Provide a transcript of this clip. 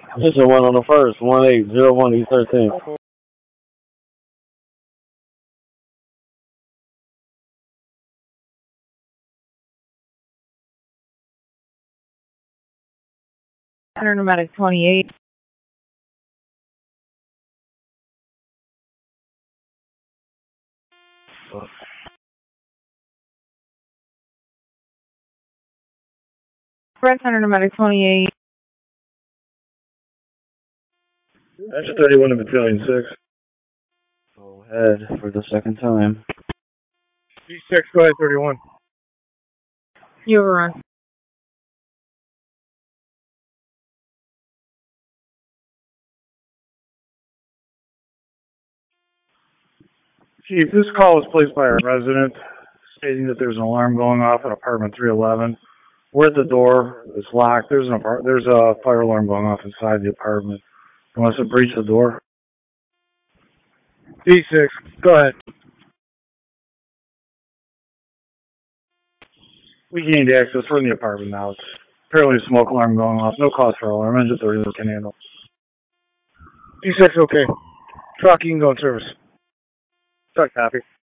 Position 1 on the first, 1801 East 13th. Center Pneumatic 28. Red Center Pneumatic 28. That's 31 to Battalion 6. Go ahead for the second time. D6, go ahead, 31. You overrun. Chief, this call was placed by a resident stating that there's an alarm going off at apartment 311. We're at the door. It's locked. There's a fire alarm going off inside the apartment. You want us to breach the door? D6, go ahead. We gained access. We're in the apartment now. It's apparently a smoke alarm going off. No cause for alarm. Engine 30 can handle. D6, okay. Truck, you can go in service. Truck, copy.